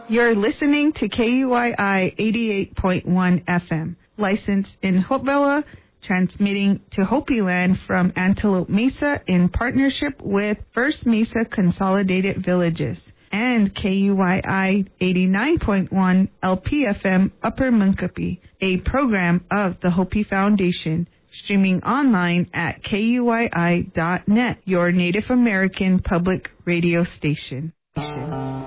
You're listening to KUII 88.1 FM, licensed in Hopewell, transmitting to Hopi Land from Antelope Mesa in partnership with First Mesa Consolidated Villages, and KUII 89.1 LPFM Upper Munkapi, a program of the Hopi Foundation, streaming online at KUII.net, your Native American public radio station.